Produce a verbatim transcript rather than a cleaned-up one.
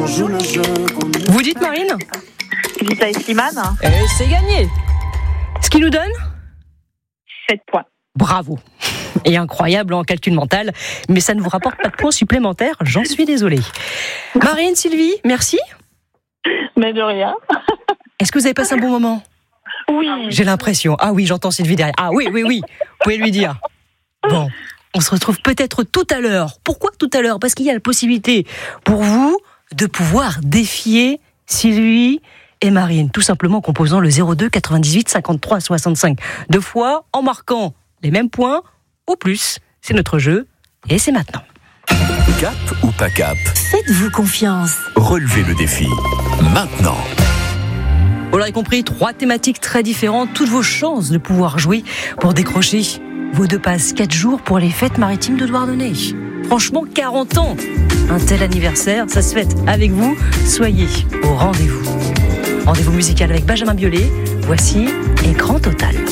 on joue le jeu. Vous dites, Marine ? Lisa et Slimane. Et c'est gagné. Ce qui nous donne sept points. Bravo. Et incroyable en calcul mental, mais ça ne vous rapporte pas de points supplémentaires, j'en suis désolée. Marine, Sylvie, merci. Mais de rien. Est-ce que vous avez passé un bon moment ? Oui. J'ai l'impression. Ah oui, j'entends Sylvie derrière. Ah oui, oui, oui. Vous pouvez lui dire. Bon, on se retrouve peut-être tout à l'heure. Pourquoi tout à l'heure ? Parce qu'il y a la possibilité pour vous de pouvoir défier Sylvie et Marine, tout simplement en composant le zéro deux quatre-vingt-dix-huit cinquante-trois soixante-cinq deux fois, en marquant les mêmes points ou plus. C'est notre jeu et c'est maintenant. Cap ou pas cap ? Faites-vous confiance. Relevez le défi. Maintenant. Vous l'aurez compris, trois thématiques très différentes, toutes vos chances de pouvoir jouer pour décrocher vos deux passes, quatre jours pour les fêtes maritimes de Douarnenez. Franchement, quarante ans, un tel anniversaire, ça se fête avec vous, soyez au rendez-vous. Rendez-vous musical avec Benjamin Biolay, voici Écran Total.